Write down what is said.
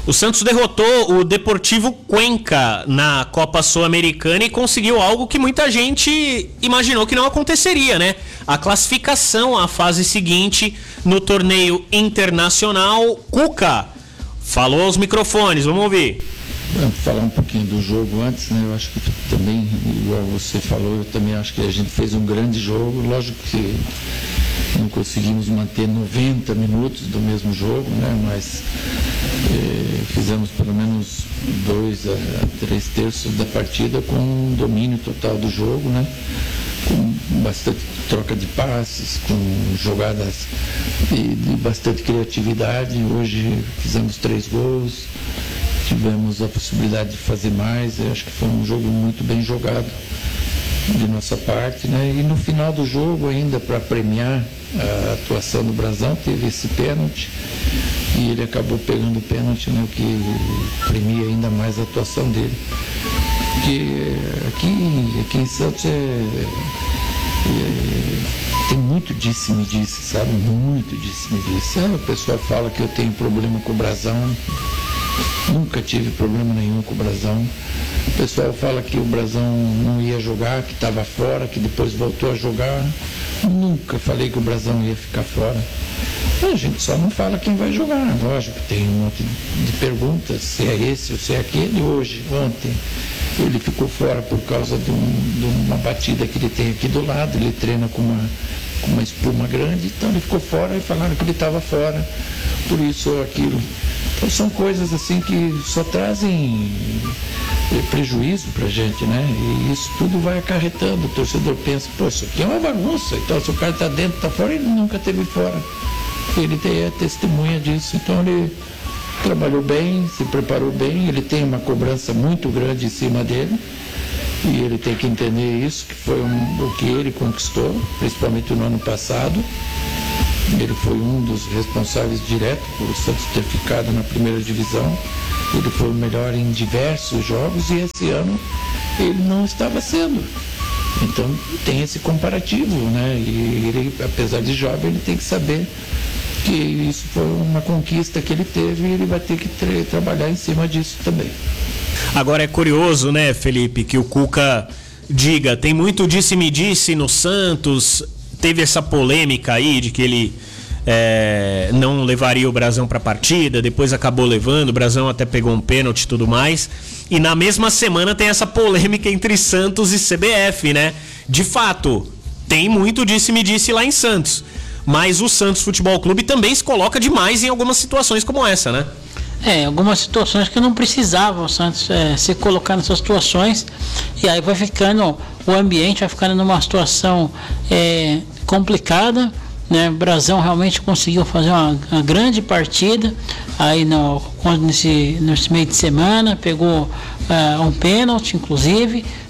O Santos derrotou o Deportivo Cuenca na Copa Sul-Americana e conseguiu algo que muita gente imaginou que não aconteceria, né? A classificação à fase seguinte no torneio internacional. Cuca falou aos microfones, vamos ouvir. Vamos falar um pouquinho do jogo antes, né? Eu acho que também, igual você falou, eu também acho que a gente fez um grande jogo. Lógico que não conseguimos manter 90 minutos do mesmo jogo, né? Mas fizemos pelo menos 2 a 3 terços da partida com um domínio total do jogo, né? Com bastante troca de passes, com jogadas de bastante criatividade. Hoje fizemos 3 gols, tivemos a possibilidade de fazer mais. Eu acho que foi um jogo muito bem jogado de nossa parte, né? E no final do jogo, ainda para premiar a atuação do Brasão, teve esse pênalti e ele acabou pegando o pênalti, né? O que premia ainda mais a atuação dele. Porque aqui em Santos tem muito disse-me-disse, sabe? Muito disse-me-disse. O pessoal fala que eu tenho problema com o Brasão. Nunca tive problema nenhum com o Brasão. O pessoal fala que o Brasão não ia jogar, que estava fora, que depois voltou a jogar. Nunca falei que o Brasão ia ficar fora. A gente só não fala quem vai jogar. Lógico, tem um monte de perguntas, se é esse ou se é aquele. Ontem, ele ficou fora por causa de uma batida que ele tem aqui do lado. Ele treina com uma espuma grande, então ele ficou fora e falaram que ele estava fora, por isso ou aquilo. Então são coisas assim que só trazem prejuízo pra gente, né? E isso tudo vai acarretando. O torcedor pensa, pô, isso aqui é uma bagunça. Então se o cara tá dentro, tá fora, ele nunca esteve fora. Ele é testemunha disso. Então ele trabalhou bem, se preparou bem, ele tem uma cobrança muito grande em cima dele. E ele tem que entender isso, que foi o que ele conquistou, principalmente no ano passado. Ele foi um dos responsáveis diretos por o Santos ter ficado na primeira divisão. Ele foi o melhor em diversos jogos e esse ano ele não estava sendo. Então tem esse comparativo, né? E ele, apesar de jovem, ele tem que saber que isso foi uma conquista que ele teve e ele vai ter que trabalhar em cima disso também. Agora é curioso, né, Felipe, que o Cuca diga, tem muito disse-me-disse no Santos, teve essa polêmica aí de que ele não levaria o Brasão para a partida, depois acabou levando, o Brasão até pegou um pênalti e tudo mais, e na mesma semana tem essa polêmica entre Santos e CBF, né? De fato, tem muito disse-me-disse lá em Santos, mas o Santos Futebol Clube também se coloca demais em algumas situações como essa, né? Algumas situações que não precisavam o Santos se colocar nessas situações, e aí vai ficando, o ambiente vai ficando numa situação complicada, né? O Brasão realmente conseguiu fazer uma grande partida aí nesse meio de semana, pegou um pênalti inclusive,